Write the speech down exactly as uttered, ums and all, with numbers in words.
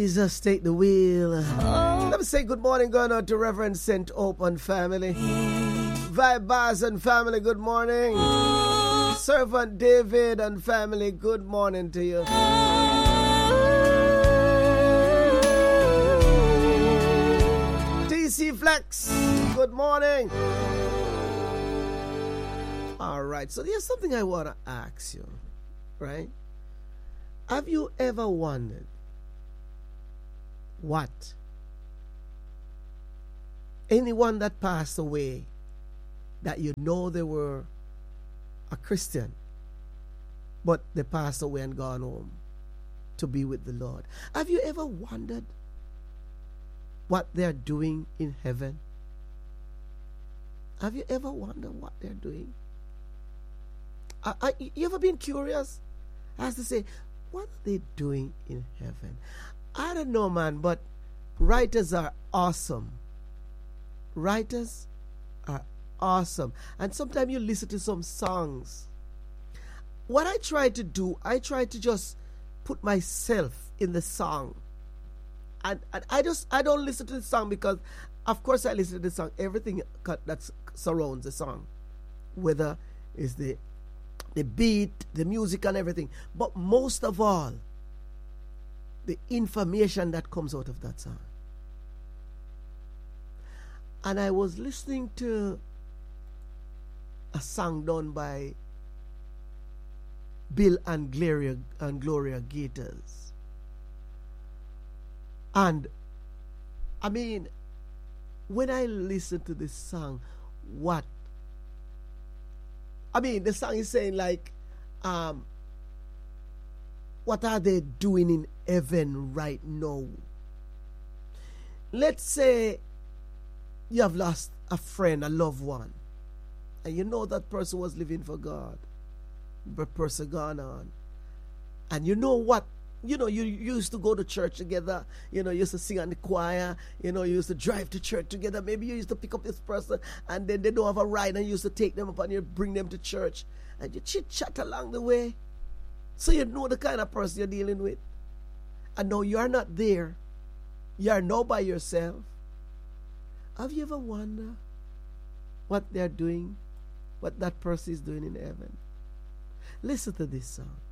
Jesus, take the wheel. Let me say good morning going on to Reverend Saint Hope and family. Vibe Bars and family, good morning. Servant David and family, good morning to you. T C Flex, good morning. All right, so there's something I want to ask you, right? Have you ever wondered what anyone that passed away that you know they were a Christian, but they passed away and gone home to be with the Lord? Have you ever wondered what they're doing in heaven? Have you ever wondered what they're doing? I, I, you ever been curious as to say, what are they doing in heaven? I don't know, man, but writers are awesome. Writers are awesome. And sometimes you listen to some songs. What I try to do, I try to just put myself in the song. And, and I just, I don't listen to the song because, of course, I listen to the song, everything that surrounds the song, whether it's the the beat, the music and everything. But most of all, the information that comes out of that song. And I was listening to a song done by Bill and Gloria, and Gloria Gators. And, I mean, when I listen to this song, what I mean, the song is saying like, um, what are they doing in heaven right now? Let's say you have lost a friend, a loved one, and you know that person was living for God, but person gone on. And you know what? You know, you, you used to go to church together. You know, you used to sing in the choir. You know, you used to drive to church together. Maybe you used to pick up this person and then they don't have a ride and you used to take them up and you bring them to church. And you chit-chat along the way. So you know the kind of person you're dealing with. And now you are not there. You are now by yourself. Have you ever wondered what they're doing? What that person is doing in heaven? Listen to this song.